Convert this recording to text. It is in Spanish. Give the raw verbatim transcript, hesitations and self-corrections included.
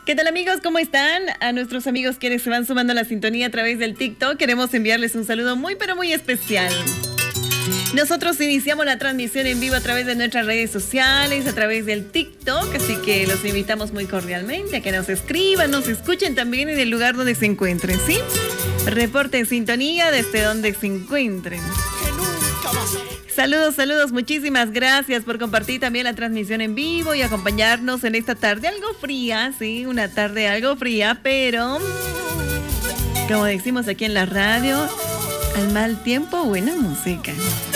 ¿Qué tal, amigos? ¿Cómo están? A nuestros amigos quienes se van sumando a la sintonía a través del TikTok, queremos enviarles un saludo muy pero muy especial. Nosotros iniciamos la transmisión en vivo a través de nuestras redes sociales, a través del TikTok, así que los invitamos muy cordialmente a que nos escriban, nos escuchen también en el lugar donde se encuentren, ¿sí? Reporte en sintonía desde donde se encuentren. Saludos, saludos, muchísimas gracias por compartir también la transmisión en vivo y acompañarnos en esta tarde algo fría, sí, una tarde algo fría, pero como decimos aquí en la radio, al mal tiempo, buena música.